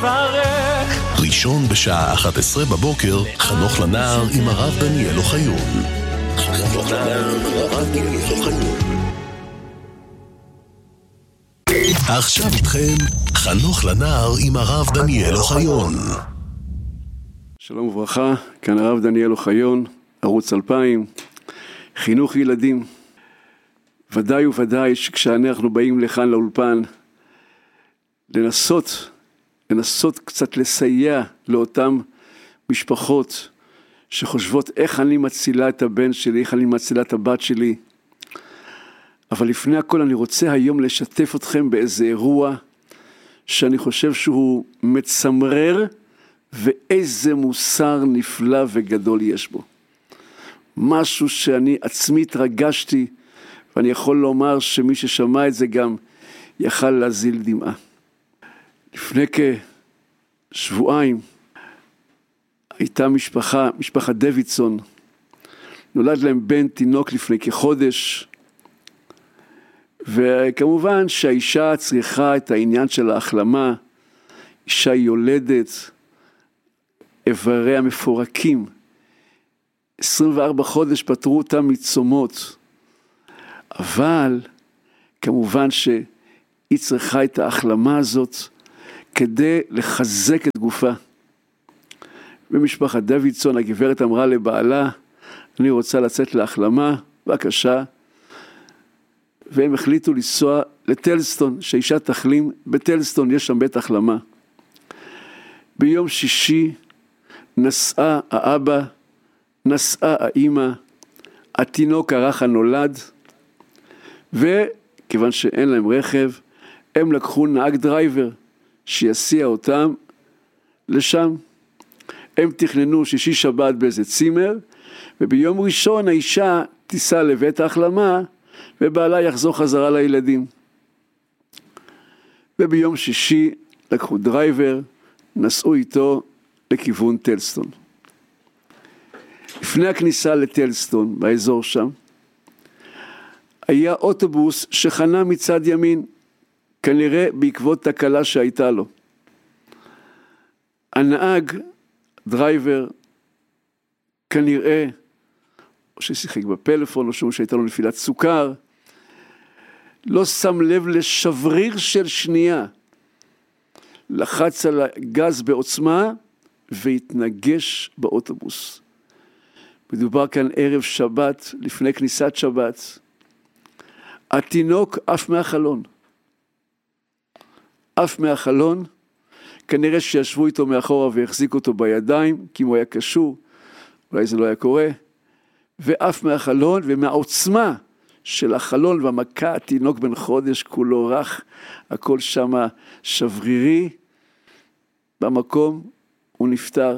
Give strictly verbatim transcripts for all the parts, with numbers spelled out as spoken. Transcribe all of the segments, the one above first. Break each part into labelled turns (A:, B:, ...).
A: מברך.
B: ראשון בשעה אחת עשרה בבוקר, חנוך לנער עם הרב דניאל אוחיון. חנוך לנער עם הרב דניאל אוחיון. עכשיו איתכם, חנוך לנער עם הרב דניאל אוחיון.
C: שלום וברכה, כאן הרב דניאל אוחיון, ערוץ אלפיים, חינוך ילדים. ודאי וודאי שכשאנחנו באים לכאן לאולפן, לנסות, לנסות קצת לסייע לאותן משפחות שחושבות איך אני מצילה את הבן שלי, איך אני מצילה את הבת שלי. אבל לפני הכל אני רוצה היום לשתף אתכם באיזה אירוע שאני חושב שהוא מצמרר ואיזה מוסר נפלא וגדול יש בו. משהו שאני עצמי התרגשתי, ואני יכול לומר שמי ששמע את זה גם יכל להזיל דמעה. לפני כשבועיים הייתה משפחה, משפחת דוידסון, נולד להם בן תינוק לפני כחודש, וכמובן שהאישה צריכה את העניין של ההחלמה, אישה יולדת, איבריה מפורקים, עשרים וארבעה חודש פטרו אותם מצומות, אבל כמובן שהיא צריכה את ההחלמה הזאת כדי לחזק את גופה. במשפחת דוידסון הגברת אמרה לבעלה, אני רוצה לצאת להחלמה, בבקשה, והם החליטו לנסוע לטלסטון, שהאישה תחלים בטלסטון, יש שם בית החלמה. ביום שישי נסעה האבא, נסעה האמא, התינוק הרך הנולד, וכיוון שאין להם רכב, הם לקחו נהג דרייבר שיסיע אותם לשם. הם תכננו שישי שבת באיזה צימר, וביום ראשון האישה תיסע לבית ההחלמה, ובעלה יחזור חזרה לילדים. וביום שישי לקחו דרייבר, נסעו איתו לכיוון טלסטון. לפני הכניסה לטלסטון, באזור שם, היה אוטובוס שחנה מצד ימין, כנראה בעקבות תקלה שהייתה לו. הנהג, דרייבר, כנראה, או ששיחק בפלאפון, או שהייתה לו נפילת סוכר, לא שם לב לשבריר של שנייה, לחץ על הגז בעוצמה, והתנגש באוטובוס. מדובר כאן ערב שבת, לפני כניסת שבת. התינוק עף מהחלון. עף מהחלון, כנראה שישבו איתו מאחורה והחזיקו אותו בידיים, כי אם הוא היה קשור, אולי זה לא היה קורה, ועף מהחלון, ומהעוצמה של החלון והמכה, התינוק בן חודש, כולו רך, הכל שמה שברירי, במקום הוא נפטר.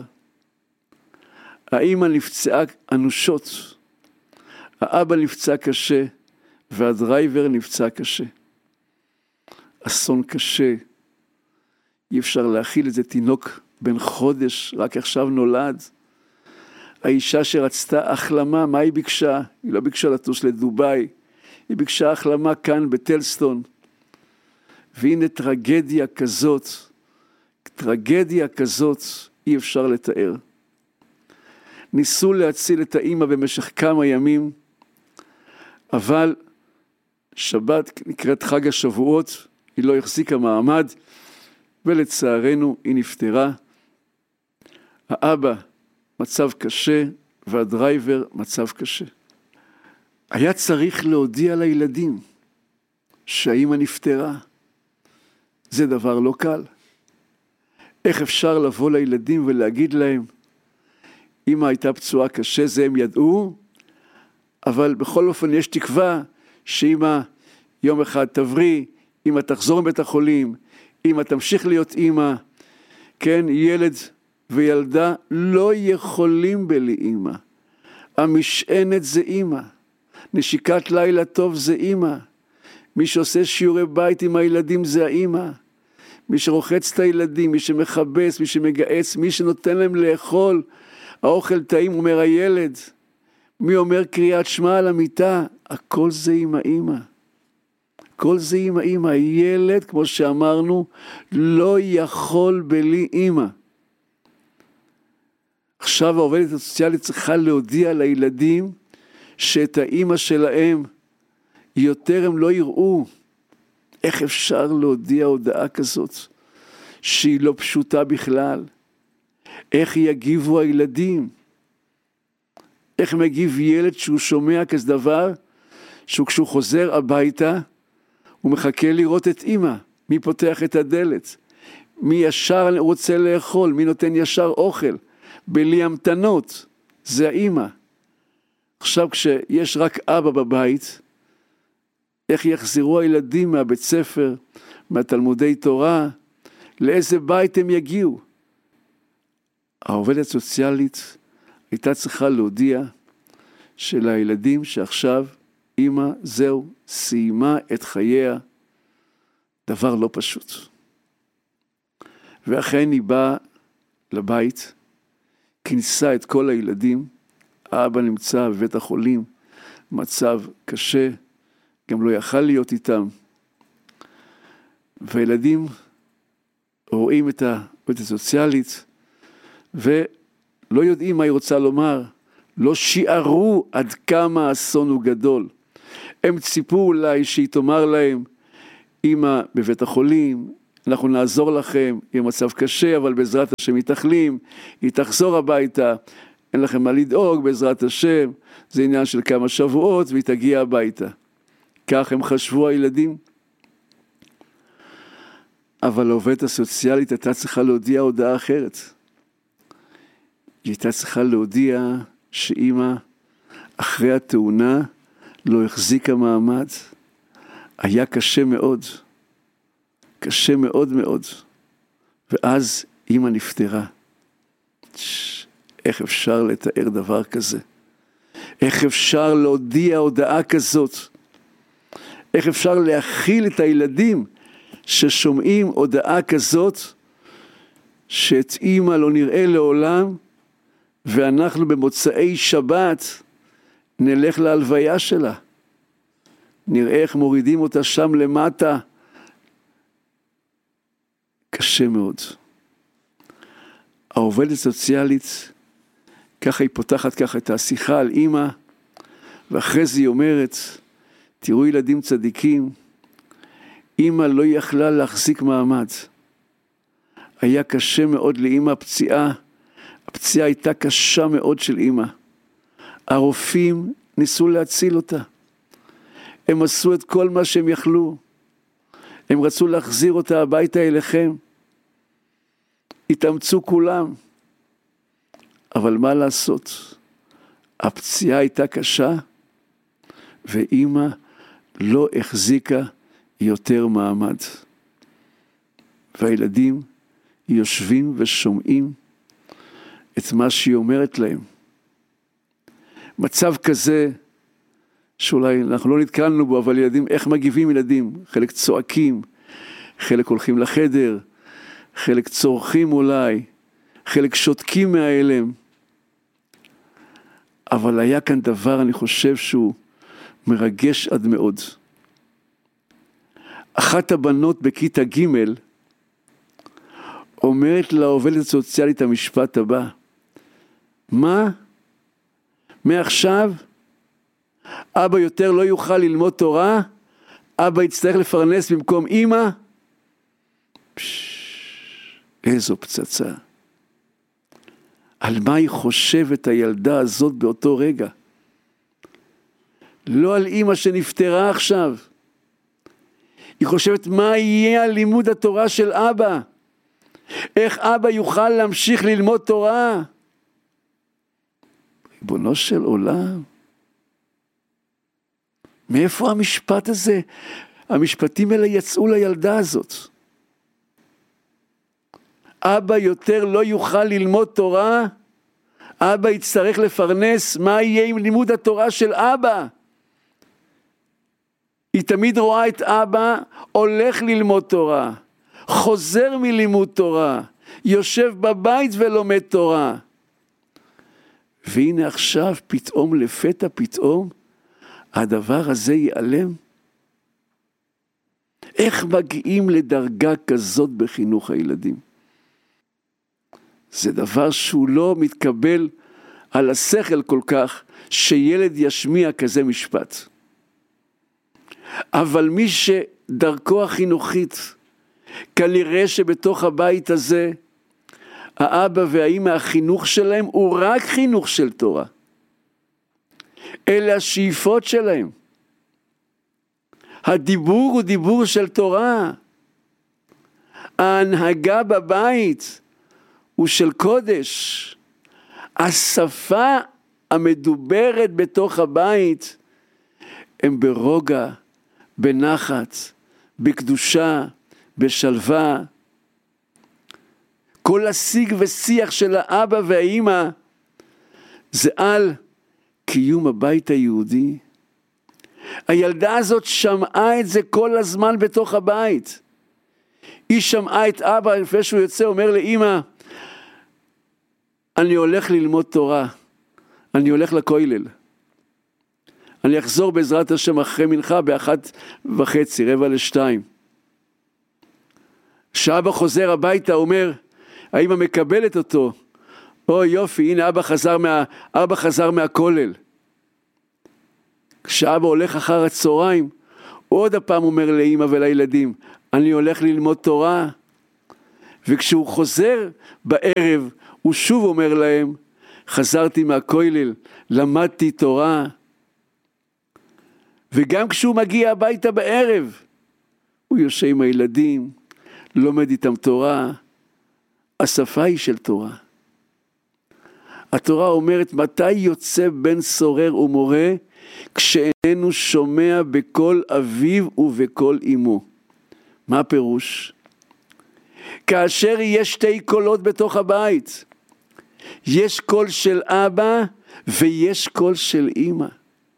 C: האמא נפצעה אנושות, האבא נפצע קשה, והדרייבר נפצע קשה. אסון קשה, אי אפשר להכיל את זה, תינוק בן חודש, רק עכשיו נולד. האישה שרצתה החלמה, מה היא ביקשה? היא לא ביקשה לטוס לדוביי, היא ביקשה החלמה כאן בטלסטון. והנה טרגדיה כזאת, טרגדיה כזאת אי אפשר לתאר. ניסו להציל את האמא במשך כמה ימים, אבל שבת נקראת חג השבועות, היא לא החזיקה מעמד, ולצערנו היא נפטרה. האבא מצב קשה, והדרייבר מצב קשה. היה צריך להודיע לילדים שהאמא נפטרה. זה דבר לא קל. איך אפשר לבוא לילדים ולהגיד להם, אמא הייתה פצועה קשה, זה הם ידעו, אבל בכל אופן יש תקווה שאמא יום אחד תבריא, אמא תחזור מבית החולים, אמא תמשיך להיות אמא. כן, ילד וילדה לא יכולים בלי אמא. המשענת זה אמא. נשיקת לילה טוב זה אמא. מי שעושה שיעורי בית עם הילדים זה האמא. מי שרוחץ את הילדים, מי שמחבס, מי שמגעץ, מי שנותן להם לאכול, האוכל טעים, אומר הילד. מי אומר קריאת שמע על המיטה, הכל זה עם האמא. כל זה עם האמא. הילד, כמו שאמרנו, לא יכול בלי אמא. עכשיו העובדת הסוציאלית צריכה להודיע לילדים שאת האמא שלהם יותר הם לא יראו. איך אפשר להודיע הודעה כזאת שהיא לא פשוטה בכלל? איך יגיבו הילדים? איך מגיב ילד שהוא שומע כזה דבר, שהוא כשהוא חוזר הביתה, הוא מחכה לראות את אמא, מי פותח את הדלת, מי ישר רוצה לאכול, מי נותן ישר אוכל, בלי המתנות, זה האמא. עכשיו כשיש רק אבא בבית, איך יחזרו הילדים מהבית ספר, מהתלמודי תורה, לאיזה בית הם יגיעו? העובדת הסוציאלית הייתה צריכה להודיע שלילדים שעכשיו אמא זהו, סיימה את חייה, דבר לא פשוט. ואכן היא באה לבית, כינסה את כל הילדים, האבא נמצא בבית החולים, מצב קשה, גם לא יכל להיות איתם, והילדים רואים את העובדת הסוציאלית, ולא יודעים מה היא רוצה לומר, לא שיערו עד כמה האסון הוא גדול. הם ציפו אולי שהיא תאמר להם, אמא בבית החולים, אנחנו נעזור לכם, יהיה מצב קשה, אבל בעזרת השם היא תחלים, היא תחזור הביתה, אין לכם מה לדאוג, בעזרת השם, זה עניין של כמה שבועות, והיא תגיע הביתה. כך הם חשבו הילדים. אבל העובדת הסוציאלית הייתה צריכה להודיע הודעה אחרת. היא הייתה צריכה להודיע שאמא אחרי התאונה לא החזיקה מעמד. היה קשה מאוד. קשה מאוד מאוד. ואז אמא נפטרה. איך אפשר לתאר דבר כזה? איך אפשר להודיע הודעה כזאת? איך אפשר להכיל את הילדים ששומעים הודעה כזאת, שאת אמא לא נראה לעולם, ואנחנו במוצאי שבת נלך להלוויה שלה. נראה איך מורידים אותה שם למטה. קשה מאוד. העובדת הסוציאלית, ככה היא פותחת ככה את השיחה על אמא, ואחרי זה היא אומרת, תראו ילדים צדיקים, אמא לא יכלה להחזיק מעמד. היה קשה מאוד לאמא הפציעה, הפציעה הייתה קשה מאוד של אמא. הרופאים ניסו להציל אותה. הם עשו את כל מה שהם יכלו. הם רצו להחזיר אותה הביתה אליכם. התאמצו כולם. אבל מה לעשות? הפציעה הייתה קשה, ואמא לא החזיקה יותר מעמד. והילדים יושבים ושומעים את מה שהיא אומרת להם. מצב כזה, שאולי אנחנו לא נתקלנו בו, אבל ילדים, איך מגיבים ילדים? חלק צועקים, חלק הולכים לחדר, חלק צורכים אולי, חלק שותקים מהאלם. אבל היה כאן דבר, אני חושב שהוא מרגש עד מאוד. אחת הבנות בכיתה ג' אומרת לעובדת הסוציאלית המשפט הבא, מה? מעכשיו אבא יותר לא יוכל ללמוד תורה? אבא יצטרך לפרנס במקום אמא? פש, איזו פצצה. על מה היא חושבת הילדה הזאת באותו רגע? לא על אמא שנפטרה עכשיו. היא חושבת מה יהיה על לימוד התורה של אבא. איך אבא יוכל להמשיך ללמוד תורה? ריבונו של עולם. מאיפה המשפט הזה? המשפטים האלה יצאו לילדה הזאת. אבא יותר לא יוכל ללמוד תורה? אבא יצטרך לפרנס? מה יהיה עם לימוד התורה של אבא? היא תמיד רואה את אבא הולך ללמוד תורה, חוזר מלימוד תורה, יושב בבית ולומד תורה. והנה עכשיו פתאום לפתע פתאום הדבר הזה ייעלם. איך מגיעים לדרגה כזאת בחינוך הילדים? זה דבר שהוא לא מתקבל על השכל כל כך, שילד ישמיע כזה משפט. אבל מי שדרכו החינוכית, כנראה שבתוך הבית הזה, האבא והאמא, החינוך שלהם הוא רק חינוך של תורה. אלה השאיפות שלהם. הדיבור הוא דיבור של תורה. ההנהגה בבית הוא של קודש. השפה המדוברת בתוך הבית הם ברוגע, בנחת, בקדושה, בשלווה. כל השיג ושיח של האבא והאמא זה על קיום הבית היהודי. הילדה הזאת שמעה את זה כל הזמן בתוך הבית. היא שמעה את אבא לפני שהוא יוצא, אומר לאמא, אני הולך ללמוד תורה, אני הולך לכולל. אני אחזור בעזרת השם אחרי מנחה באחת וחצי, רבע לשתיים. כשאבא חוזר הביתה, אומר, האמא מקבלת אותו, אוי יופי, הנה אבא חזר, מה, אבא חזר מהכולל. כשאבא הולך אחר הצהריים, עוד הפעם אומר לאמא ולילדים, אני הולך ללמוד תורה. וכשהוא חוזר בערב, הוא שוב אומר להם, חזרתי מהכולל, למדתי תורה. וגם כשהוא מגיע הביתה בערב, הוא יושב עם הילדים, לומד איתם תורה. השפה היא של תורה. התורה אומרת, מתי יוצא בן סורר ומורה? כשאיננו שומע בקול אביו ובקול אמו. מה הפירוש? כאשר יש שתי קולות בתוך הבית, יש קול של אבא ויש קול של אמא.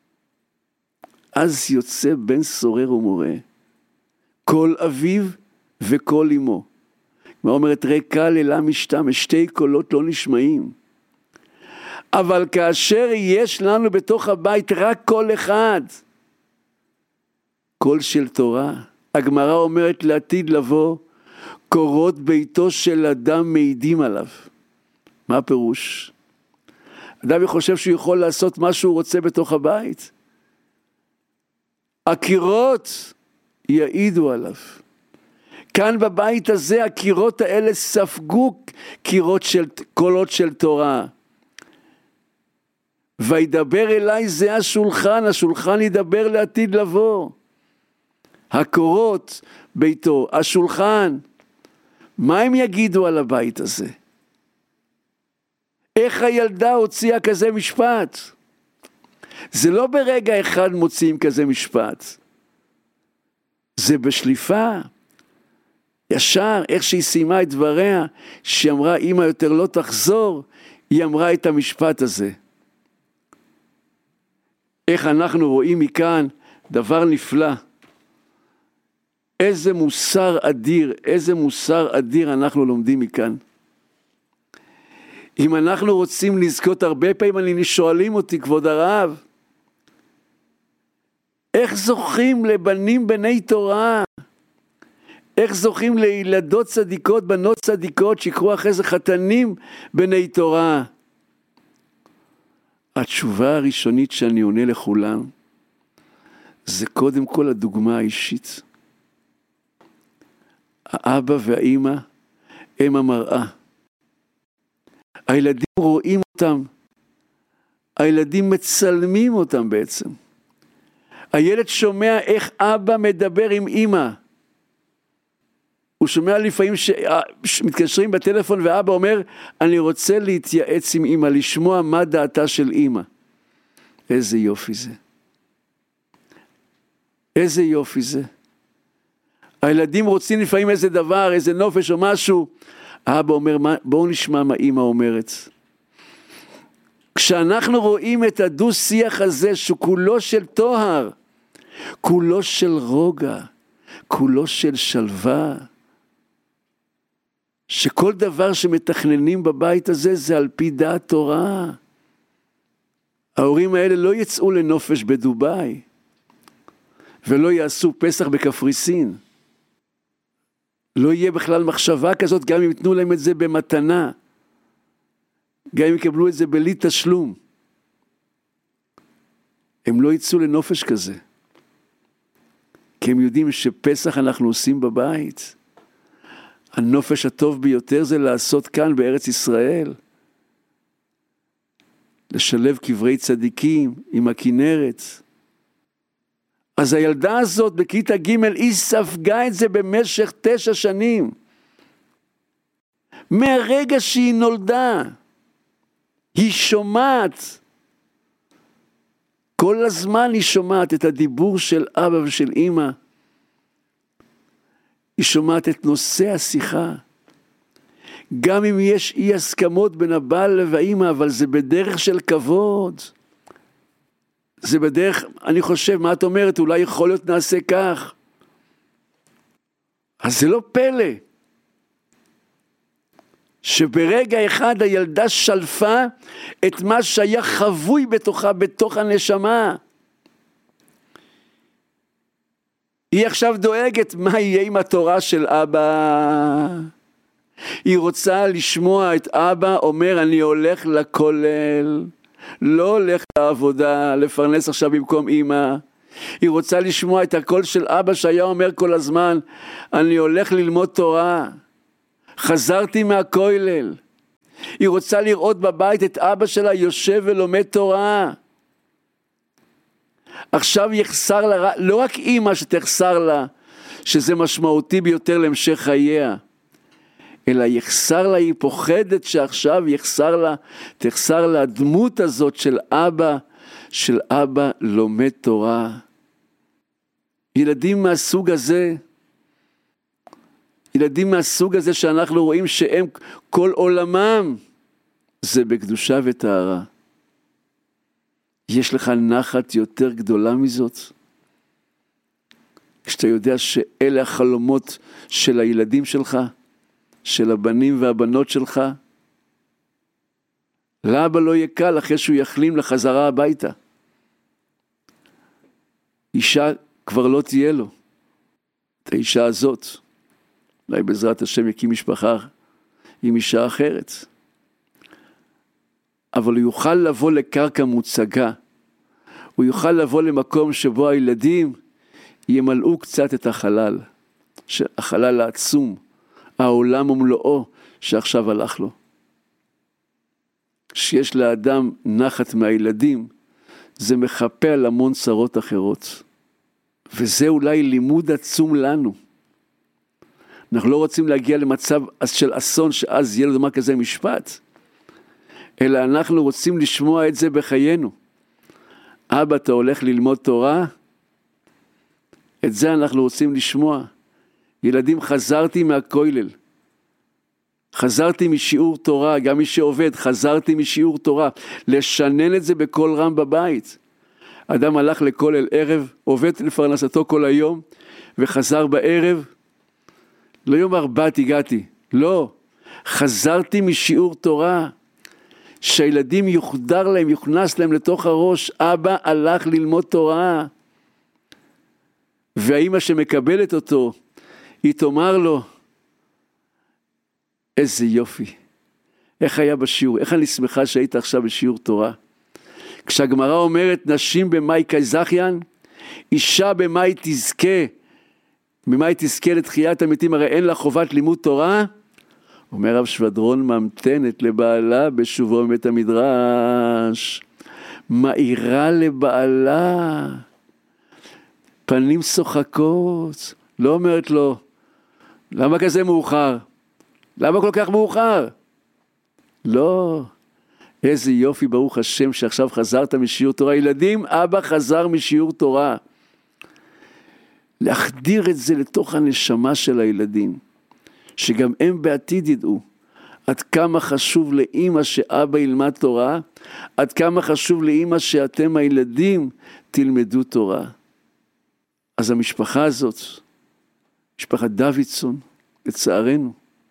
C: אז יוצא בן סורר ומורה, קול אביו וקול אמו. מה אומרת, רקה לילה משתם, שתי קולות לא נשמעים. אבל כאשר יש לנו בתוך הבית רק קול אחד, קול של תורה, הגמרא אומרת לעתיד לבוא, קורות ביתו של אדם מעידים עליו. מה הפירוש? אדם חושב שהוא יכול לעשות מה שהוא רוצה בתוך הבית. הקירות יעידו עליו. כאן בבית הזה הקירות האלה ספגו קירות של קולות של תורה. וידבר אליי זה השולחן, השולחן ידבר לעתיד לבוא. הקורות ביתו, השולחן, מה הם יגידו על הבית הזה? איך הילדה הוציאה כזה משפט? זה לא ברגע אחד מוציאים כזה משפט. זה בשליפה. ישר, איך שהיא סיימה את דבריה, שהיא אמרה, אמא יותר לא תחזור, היא אמרה את המשפט הזה. איך אנחנו רואים מכאן דבר נפלא. איזה מוסר אדיר, איזה מוסר אדיר אנחנו לומדים מכאן. אם אנחנו רוצים לזכות, הרבה פעמים אני שואלים אותי, כבוד הרב, איך זוכים לבנים בני תורה? איך זוכים לילדות צדיקות, בנות צדיקות, שיקרו אחרי זה חתנים בני תורה? התשובה הראשונית שאני עונה לכולם, זה קודם כל הדוגמה האישית. האבא והאמא הם המראה. הילדים רואים אותם, הילדים מצלמים אותם בעצם. הילד שומע איך אבא מדבר עם אמא. הוא שומע לפעמים שמתקשרים בטלפון ואבא אומר, אני רוצה להתייעץ עם אמא, לשמוע מה דעתה של אמא. איזה יופי זה. איזה יופי זה. הילדים רוצים לפעמים איזה דבר, איזה נופש או משהו. האבא אומר, בואו נשמע מה אמא אומרת. כשאנחנו רואים את הדו שיח הזה, שכולו של תוהר, כולו של רוגע, כולו של שלווה, שכל דבר שמתכננים בבית הזה, זה על פי דעת תורה. ההורים האלה לא יצאו לנופש בדוביי, ולא יעשו פסח בקפריסין. לא יהיה בכלל מחשבה כזאת, גם אם יתנו להם את זה במתנה, גם אם יקבלו את זה בלי תשלום. הם לא יצאו לנופש כזה, כי הם יודעים שפסח אנחנו עושים בבית. הנופש הטוב ביותר זה לעשות כאן בארץ ישראל, לשלב קברי צדיקים עם הכנרת. אז הילדה הזאת בכיתה ג' היא ספגה את זה במשך תשע שנים. מהרגע שהיא נולדה, היא שומעת, כל הזמן היא שומעת את הדיבור של אבא ושל אמא. היא שומעת את נושא השיחה. גם אם יש אי הסכמות בין הבעל והאמא, אבל זה בדרך של כבוד. זה בדרך, אני חושב, מה את אומרת? אולי יכול להיות נעשה כך. אז זה לא פלא. שברגע אחד הילדה שלפה את מה שהיה חבוי בתוכה, בתוך הנשמה. היא עכשיו דואגת מה יהיה עם התורה של אבא. היא רוצה לשמוע את אבא אומר, אני הולך לכולל, לא הולך לעבודה, לפרנס עכשיו במקום אמא. היא רוצה לשמוע את הקול של אבא שהיה אומר כל הזמן, אני הולך ללמוד תורה, חזרתי מהכולל. היא רוצה לראות בבית את אבא שלה יושב ולומד תורה. עכשיו יחסר לה, לא רק אמא שתחסר לה, שזה משמעותי ביותר להמשך חייה, אלא יחסר לה, היא פוחדת שעכשיו יחסר לה, תחסר לה הדמות הזאת של אבא, של אבא לומד תורה. ילדים מהסוג הזה, ילדים מהסוג הזה שאנחנו רואים שהם כל עולמם, זה בקדושה וטהרה. יש לך נחת יותר גדולה מזאת? כשאתה יודע שאלה החלומות של הילדים שלך, של הבנים והבנות שלך, לאבא לא יהיה קל אחרי שהוא יחלים לחזרה הביתה. אישה כבר לא תהיה לו. את האישה הזאת, אולי בעזרת השם יקים משפחה עם אישה אחרת. אבל הוא יוכל לבוא לקרקע מוצגה. הוא יוכל לבוא למקום שבו הילדים ימלאו קצת את החלל. החלל העצום, העולם ומלואו שעכשיו הלך לו. שיש לאדם נחת מהילדים, זה מחפה על המון צרות אחרות. וזה אולי לימוד עצום לנו. אנחנו לא רוצים להגיע למצב של אסון, שאז יהיה לו דבר כזה משפט. אלא אנחנו רוצים לשמוע את זה בחיינו. אבא, אתה הולך ללמוד תורה? את זה אנחנו רוצים לשמוע. ילדים, חזרתי מהכולל. חזרתי משיעור תורה, גם מי שעובד, חזרתי משיעור תורה. לשנן את זה בכל רם בבית. אדם הלך לכולל ערב, עובד לפרנסתו כל היום, וחזר בערב. לא יום ארבעת הגעתי, לא. חזרתי משיעור תורה. שהילדים יוחדר להם, יוכנס להם לתוך הראש, אבא הלך ללמוד תורה. והאמא שמקבלת אותו, היא תאמר לו, איזה יופי, איך היה בשיעור, איך אני שמחה שהיית עכשיו בשיעור תורה. כשהגמרא אומרת, נשים במאי כזכיין, אישה במאי תזכה, במאי תזכה לתחיית המתים, הרי אין לה חובת לימוד תורה. אומר רב שבדרון, ממתנת לבעלה בשובו מבית המדרש, מאירה לבעלה, פנים שוחקות, לא אומרת לו, למה כזה מאוחר? למה כל כך מאוחר? לא, איזה יופי, ברוך השם שעכשיו חזרת משיעור תורה. ילדים, אבא חזר משיעור תורה. להחדיר את זה לתוך הנשמה של הילדים. שגם הם בעתיד ידעו עד כמה חשוב לאמא שאבא ילמד תורה, עד כמה חשוב לאמא שאתם הילדים תלמדו תורה. אז המשפחה הזאת, משפחת דוידסון, לצערנו,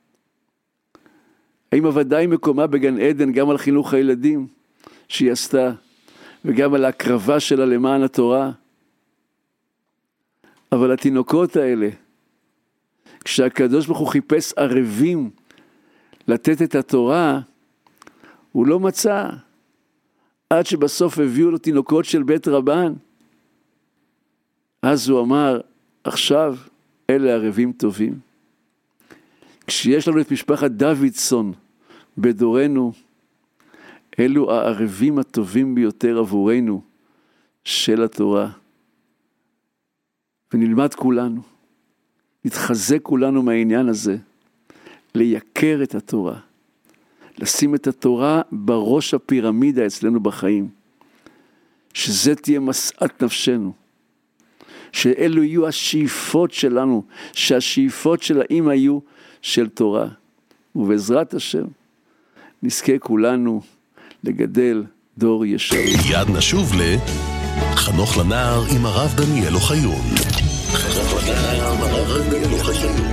C: האמא ודאי מקומה בגן עדן גם על חינוך הילדים שהיא עשתה, וגם על ההקרבה שלה למען התורה. אבל התינוקות האלה, כשהקדוש ברוך הוא חיפש ערבים לתת את התורה, הוא לא מצא, עד שבסוף הביאו לו תינוקות של בית רבן. אז הוא אמר, עכשיו אלה ערבים טובים. כשיש לנו את משפחת דוידסון בדורנו, אלו הערבים הטובים ביותר עבורנו של התורה. ונלמד כולנו, נתחזק כולנו מהעניין הזה, לייקר את התורה, לשים את התורה בראש הפירמידה אצלנו בחיים, שזה תהיה משאת נפשנו, שאלו יהיו השאיפות שלנו, שהשאיפות שלהם היו של תורה, ובעזרת השם נזכה כולנו לגדל דור ישר.
B: יד נשוב ל חנוך לנער עם הרב דניאל אוחיון. חנוך לנער עם הרב דניאל אוחיון.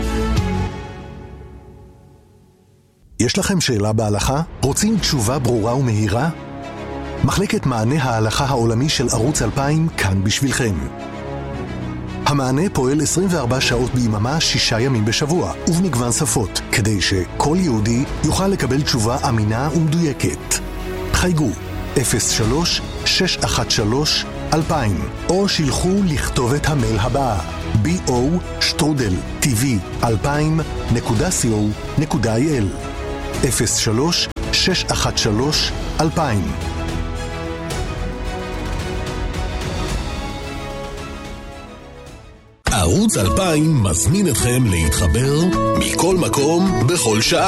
A: יש לכם שאלה בהלכה? רוצים תשובה ברורה ומהירה? מחלקת מענה ההלכה העולמי של ערוץ אלפיים כאן בשבילכם. המענה פועל עשרים וארבע שעות ביממה, שישה ימים בשבוע, ובמגוון שפות, כדי שכל יהודי יוכל לקבל תשובה אמינה ומדויקת. חייגו אפס שלוש שש אחת שלוש אלפיים או שילחו לכתובת המייל הבאה בי או שטרודל טי וי אלפיים נקודה סי או נקודה איי אל אפס שלוש שש אחת שלוש אלפיים.
B: ערוץ אלפיים מזמין אתכם להתחבר מכל מקום בכל שעה.